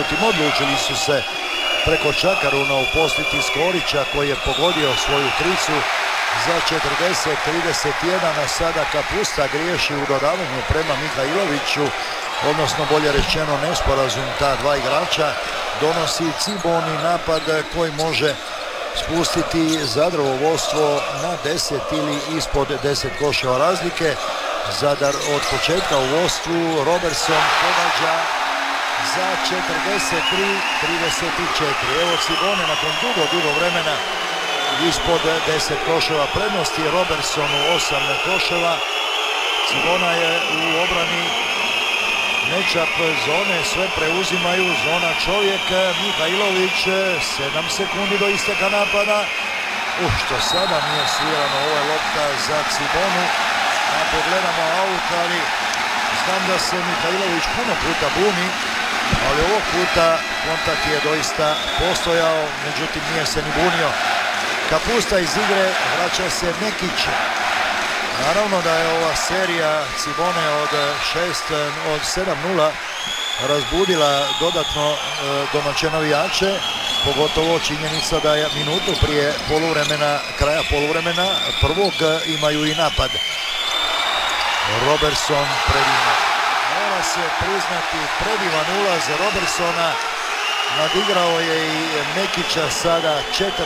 međutim odlučili su se preko Čakaruna uposliti Skorića koji je pogodio svoju tricu za 40-31, a sada Kapusta griješi u dodavanju prema Mihajloviću, odnosno bolje rečeno nesporazum ta dva igrača donosi Ciboni napad koji može spustiti Zadrovo vodstvo na 10 ili ispod 10 koševa razlike. Zadar od početka u vodstvu, Robertson pogađa za 43-34. Evo Cibone nakon dugo vremena ispod 10 koševa prednosti, Robertson u 8 koševa. Cibona je u obrani, mečap zone, sve preuzimaju, zona čovjek, Mihajlović, 7 sekundi do isteka napada. Što sada nije svirano, ovo je lopta za Cibonu. Ako gledamo aut, ali znam da se Mihajlović puno puta buni, ali ovog puta kontakt je doista postojao, međutim nije se ni bunio. Kapusta iz igre, vraća se Nekić. Naravno da je ova serija Cibone od 7-0 razbudila dodatno domaće navijače, pogotovo činjenica da je minutu prije kraja poluvremena prvog imaju i napad. Robertson predivan. Mora se priznati predivan ulaz Robertsona. Nadigrao je i Nekića sada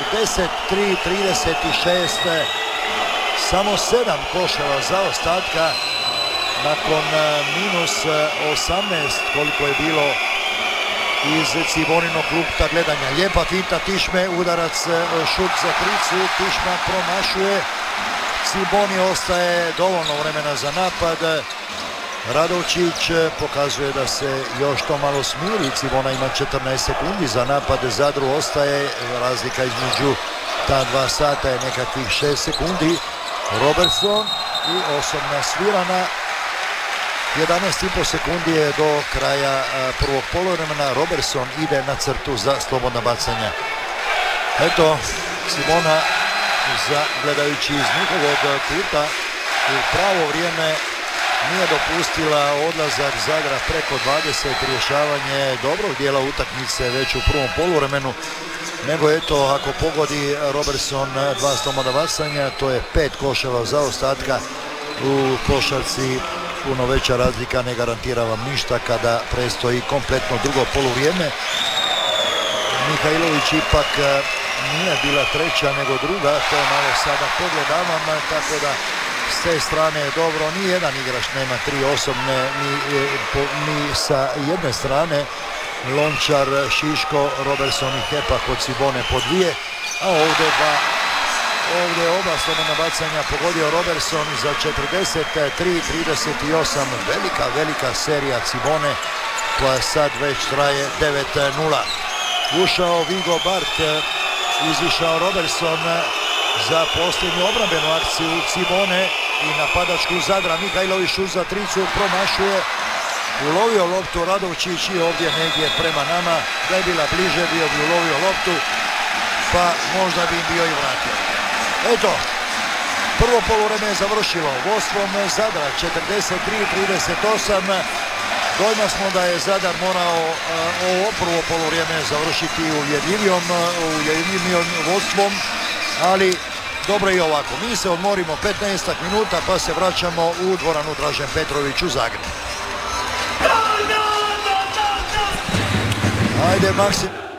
43-36. Samo 7 koševa zaostatka nakon minus 18 koliko je bilo iz Ciboninog klupta gledanja. Lijepa finta Tišme, udarac, šut za tricu, Tišma promašuje. Ciboni ostaje dovoljno vremena za napad. Radovčić pokazuje da se još to malo smiri. Cibona ima 14 sekundi za napad, Zadru ostaje razlika između ta dva sata je nekakvih 6 sekundi. Robertson i osobna svirana. 11,5 sekundi je do kraja prvog poluvremena. Robertson ide na crtu za slobodna bacanja. Eto, Cibona gledajući iz njihovog kuta u pravo vrijeme nije dopustila odlazak Zadra preko 20, rješavanje dobrog dijela utakmice već u prvom poluvremenu, nego eto ako pogodi Robertson dva slobodna bacanja, to je 5 koševa zaostatka u košarci. Puno veća razlika ne garantira vam ništa kada prestoji kompletno drugo poluvrijeme. Mihajlović ipak nije bila treća nego druga, to malo sada pogledavam, tako da s te strane je dobro. Nijedan igrač nema 3 osobne ni sa jedne strane. Lončar, Šiško, Robertson i Hepa kod Cibone po 2, a ovdje oba slobodna bacanja pogodio Robertson za 43-38. Velika serija Cibone koja sad već traje 9-0. Ušao Vigo Bart, izišao Robertson za posljednju obrambenu akciju Cibone i napadačku Zadra. Mihajlović šut za tricu, promašuje, ulovio loptu Radovčić i ovdje negdje prema nama. Da je bila bliže, bio bi ulovio loptu, pa možda bi im bio i vratio. Eto, prvo poluvreme je završilo vodstvom Zadra 43-38. Dojma smo da je Zadar morao ovo prvo poluvrijeme završiti ujedinjenijom vodstvom, ali dobro i ovako. Mi se odmorimo 15 minuta pa se vraćamo u dvoranu Dražen Petrović u Zagreb. Ajde Maksim.